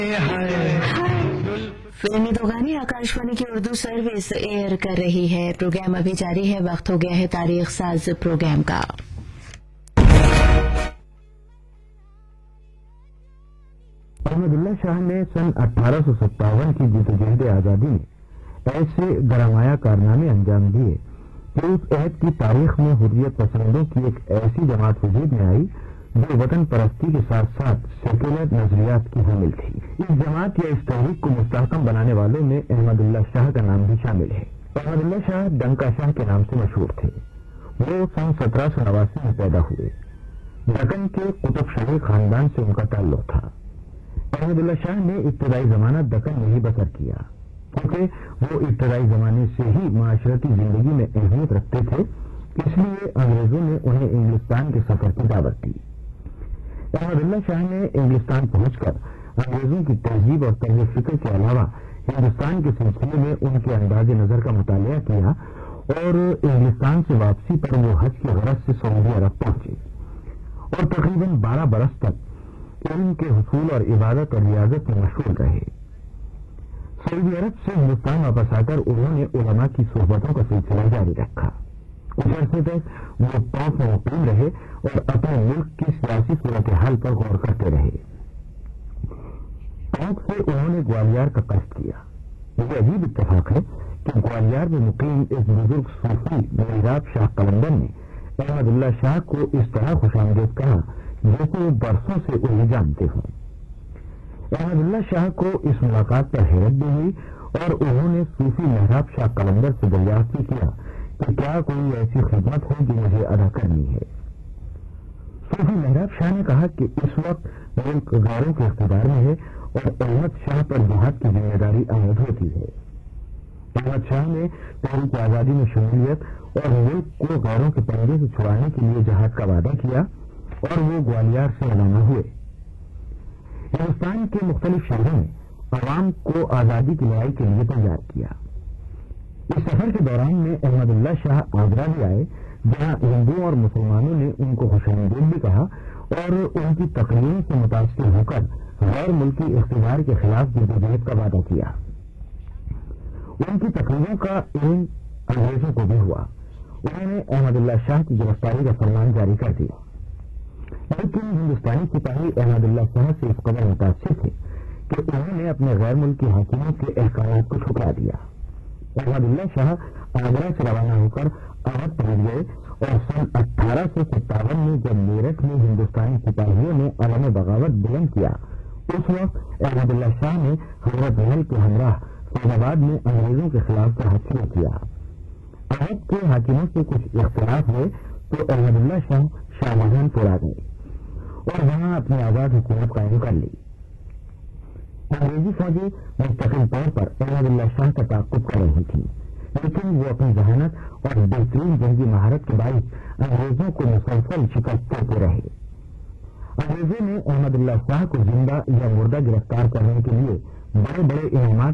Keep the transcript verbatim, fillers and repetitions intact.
फिल्मी दो गाने आकाशवाणी की उर्दू सर्विस एयर कर रही है। प्रोग्राम अभी जारी है। वक्त हो गया है तारीख साज प्रोग्राम का। अहमदुल्ला शाह ने सन अठारह सौ सत्तावन की जदोजहद आज़ादी में ऐसे गरमाया कारनामे अंजाम दिए कि उस अहद की तारीख में हुर्रियत पसंदों की एक ऐसी जमात वजूद में आई जो वतन परस्ती के साथ साथ सेक्युलर नजरियात की हामिल थी। इस जमात या इस तहरीक को मुस्तहकम बनाने वालों में अहमदुल्ला शाह का नाम भी शामिल है। अहमदुल्ला शाह डंका शाह के नाम से मशहूर थे। वो सन सत्रह सौ नवासी में पैदा हुए। दक्कन के कुतुब शाही खानदान से उनका ताल्लुक था। अहमदुल्ला शाह ने इब्तदाई जमाना दक्कन में ही बसर किया, क्योंकि वो इब्तदाई जमाने से ही माशरती जिंदगी में अहमियत रखते थे। इसलिए अंग्रेजों ने उन्हें इंग्लिस्तान के सफर की दावत दी। अहमदुल्ला शाह ने इंग्लिस्तान पहुंचकर अंग्रेजों की तहजीब और तर्ज फिक्र के अलावा हिंदुस्तान के सिलसिले में उनके अंदाज नजर का मुतालिया किया और इंग्लिस्तान से वापसी पर वो हज की गरज से सऊदी अरब पहुंचे और तकरीबन बारह बरस तक इल्म के हुसूल और इबादत और रियाजत में मशगूल रहे। सऊदी अरब से हिंदुस्तान वापस आकर उन्होंने उलमा की सोहबतों का सिलसिला जारी रखा। कुछ अर्से तक वो टॉप में मुकीम रहे और अपने मुल्क की सियासी सूरत हाल पर गौर करते रहे। टॉप से उन्होंने ग्वालियर का कष्ट किया। ये अजीब इत्तेफाक है कि ग्वालियर में मुकीम एक बुजुर्ग सूफी मेहराब शाह कलंदर ने अहमदुल्ला शाह को इस तरह खुशामदीद कहा जैसे वो बरसों से उन्हें जानते हों। अहमदुल्ला शाह को इस मुलाकात पर हैरत भी हुई और उन्होंने सूफी मेहराब शाह कलंदर से दरियाफ्त भी किया कि क्या कोई ऐसी खिदमत है जो मुझे अदा करनी है। सूफी मेहराब शाह ने कहा कि इस वक्त मुल्क गैरों के इख्तियार में है और अहमद शाह पर जिहाद की जिम्मेदारी आयद होती है। अहमद शाह ने तहरीक आजादी में शमूलियत और मुल्क को गैरों के पंजे से छुड़ाने के लिए जिहाद का वादा किया और वो ग्वालियर से रवाना हुए। हिंदुस्तान के मुख्तलिफ शहरों में अवाम को आजादी की लड़ाई के लिए तैयार किया। इस सफर के दौरान में अहमदुल्ला शाह आगरा भी आए, जहां हिंदुओं और मुसलमानों ने उनको खुशामदीद भी कहा और उनकी तकरीरों से मुतासिर होकर गैर मुल्की इख्तियार के खिलाफ जदोजहद का वादा किया। उनकी तकरीरों का इल्म अंग्रेजों को भी हुआ। उन्होंने अहमदुल्ला शाह की गिरफ्तारी का फरमान जारी कर दिया, लेकिन हिंदुस्तानी सिपाही अहमदुल्ला शाह से इस कदर मुतासिर थे कि उन्होंने अपने गैर मुल्की हाकिमों के अहकाम को ठुकरा दिया। अहमदुल्ला शाह आगरा से रवाना होकर अवध पहुंच गए और सन अठारह सौ सत्तावन में जब मेरठ में हिंदुस्तानी सिपाहियों ने अलम बगावत बुलंद किया, उस वक्त अहमदुल्ला शाह ने हजरत महल के हमरा फैजाबाद में अंग्रेजों के खिलाफ जहाद शुरू किया। अवध के हाकिमों से कुछ इख्तिलाफ हुए तो अहमदुल्ला शाह शाहजहानपुर आ गए और वहां अपनी आजाद हुकूमत कायम कर ली। अंग्रेजी फौजी मुस्तकिल तौर पर अहमदुल्ला शाह का ताक़ुब कर रही थी, लेकिन वो अपनी जहानत और बेहतरीन जंगी महारत के बाइस अंग्रेजों को मुसलसल शिकस्त देते रहे। अंग्रेजों ने अहमदुल्ला शाह को जिंदा या मुर्दा गिरफ्तार करने के लिए बड़े बड़े इनामात